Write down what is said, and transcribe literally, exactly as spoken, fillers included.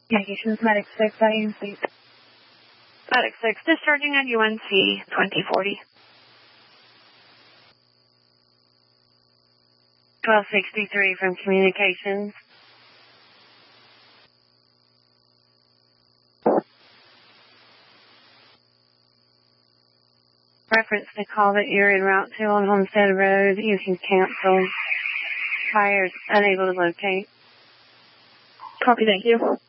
Communications, Medic six, I am please. Medic six, discharging at U N C twenty forty. twelve sixty-three from Communications. Reference to call that you're en route to on Homestead Road. You can cancel. Tires unable to locate. Copy, thank you.